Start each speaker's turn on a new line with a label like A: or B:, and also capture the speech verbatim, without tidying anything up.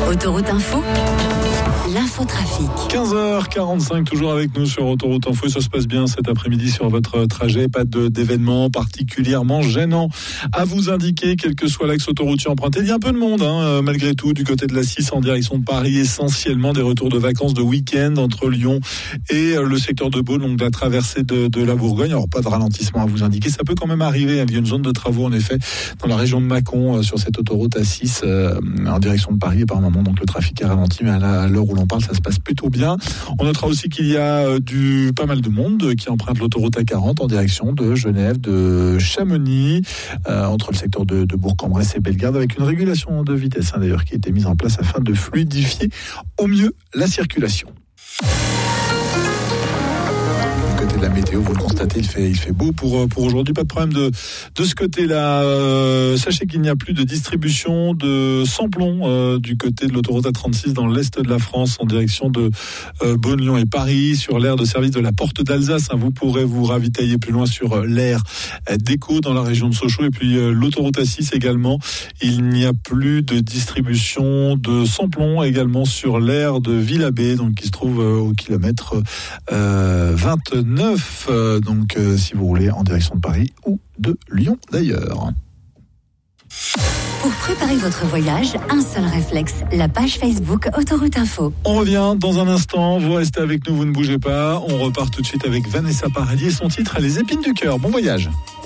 A: Autoroute Info, l'infotrafic.
B: quinze heures quarante-cinq, toujours avec nous sur Autoroute Info. Ça se passe bien cet après-midi sur votre trajet. Pas de, d'événements particulièrement gênants à vous indiquer, quel que soit l'axe autoroutier emprunté. Il y a un peu de monde, hein, malgré tout, du côté de la six en direction de Paris. Essentiellement des retours de vacances de week-end entre Lyon et le secteur de Beaune, donc de la traversée de, de la Bourgogne. Alors, pas de ralentissement à vous indiquer. Ça peut quand même arriver. Il y a une zone de travaux, en effet, dans la région de Mâcon, sur cette autoroute A six, euh, en direction de Paris. Et par moment, donc, le trafic est ralenti, mais à l'heure où l'on parle, ça se passe plutôt bien. On notera aussi qu'il y a du pas mal de monde qui emprunte l'autoroute A quarante en direction de Genève, de Chamonix, euh, entre le secteur de, de Bourg-en-Bresse et Bellegarde, avec une régulation de vitesse, hein, d'ailleurs, qui a été mise en place afin de fluidifier au mieux la circulation. De la météo, vous le constatez, il fait, il fait beau pour, pour aujourd'hui, pas de problème de, de ce côté-là. Euh, sachez qu'il n'y a plus de distribution de samplons euh, du côté de l'autoroute A trente-six dans l'est de la France en direction de euh, Beaune, Lyon et Paris sur l'aire de service de la Porte d'Alsace. Hein, vous pourrez vous ravitailler plus loin sur euh, l'aire d'Écault dans la région de Sochaux et puis euh, l'autoroute A six également. Il n'y a plus de distribution de samplons également sur l'aire de Villabé, donc qui se trouve euh, au kilomètre euh, vingt-neuf. Euh, donc euh, si vous roulez en direction de Paris ou de Lyon d'ailleurs.
A: Pour préparer votre voyage, un seul réflexe, la page Facebook Autoroute Info.
B: On revient dans un instant, vous restez avec nous, vous ne bougez pas. On repart tout de suite avec Vanessa Paradis et son titre Les épines du cœur. Bon voyage.